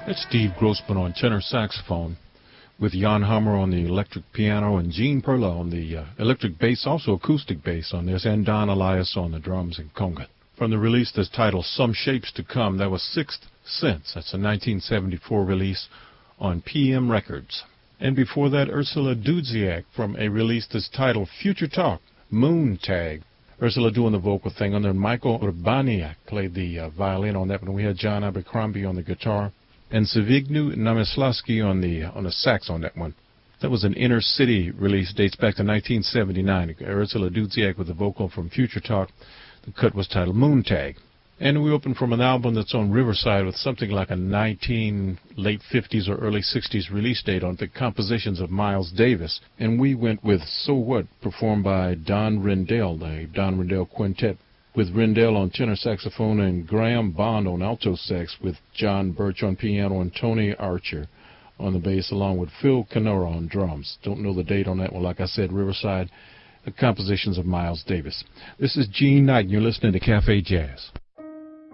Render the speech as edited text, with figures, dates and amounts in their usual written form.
That's Steve Grossman on tenor saxophone, with Jan Hammer on the electric piano and Gene Perla on the electric bass, also acoustic bass on this, and Don Elias on the drums and conga. From the release that's titled Some Shapes to Come, that was Sixth Sense. That's a 1974 release on PM Records. And before that, Ursula Dudziak from a release that's titled Future Talk, Moon Tag. Ursula doing the vocal thing on there. Michael Urbaniak played the violin on that one. We had John Abercrombie on the guitar and Zbigniew Namieslawski on the sax on that one. That was an Inner City release, dates back to 1979. Ursula Dudziak with the vocal from Future Talk. The cut was titled Moon Tag. And we opened from an album that's on Riverside with something like a late 50s or early 60s release date on the compositions of Miles Davis. And we went with So What, performed by Don Rendell, the Don Rendell Quintet, with Rendell on tenor saxophone and Graham Bond on alto sax, with John Birch on piano and Tony Archer on the bass, along with Phil Canora on drums. Don't know the date on that one. Like I said, Riverside, the compositions of Miles Davis. This is Gene Knight, and you're listening to Cafe Jazz.